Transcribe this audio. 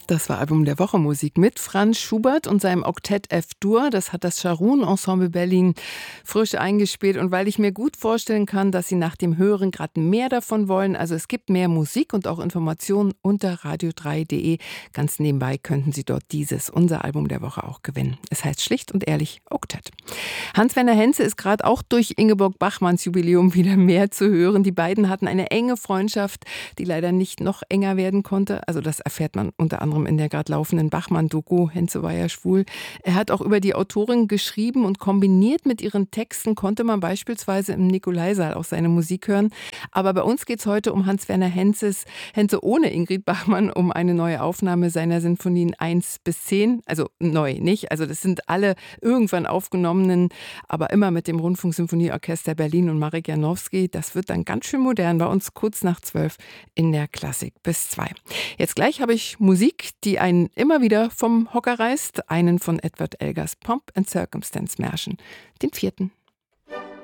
Das war Album der Woche Musik mit Franz Schubert und seinem Oktett F-Dur. Das hat das Scharun Ensemble Berlin frisch eingespielt. Und weil ich mir gut vorstellen kann, dass Sie nach dem Hören gerade mehr davon wollen, also es gibt mehr Musik und auch Informationen unter radio3.de. Ganz nebenbei könnten Sie dort unser Album der Woche auch gewinnen. Es heißt schlicht und ehrlich Oktett. Hans-Werner Henze ist gerade auch durch Ingeborg Bachmanns Jubiläum wieder mehr zu hören. Die beiden hatten eine enge Freundschaft, die leider nicht noch enger werden konnte. Also das erfährt man unter anderem in der gerade laufenden Bachmann-Doku. Henze war ja schwul. Er hat auch über die Autorin geschrieben und kombiniert mit ihren Texten konnte man beispielsweise im Nikolaisaal auch seine Musik hören. Aber bei uns geht es heute um Hans-Werner Henze ohne Ingrid Bachmann, um eine neue Aufnahme seiner Sinfonien 1-10. Also neu nicht. Also das sind alle irgendwann aufgenommenen, aber immer mit dem Rundfunksymphonieorchester Berlin und Marek Janowski. Das wird dann ganz schön modern bei uns kurz nach 12 in der Klassik bis 2. Jetzt gleich habe ich Musik, die einen immer wieder vom Hocker reißt. Einen von Edward Elgars Pomp and Circumstance Märchen, den 4.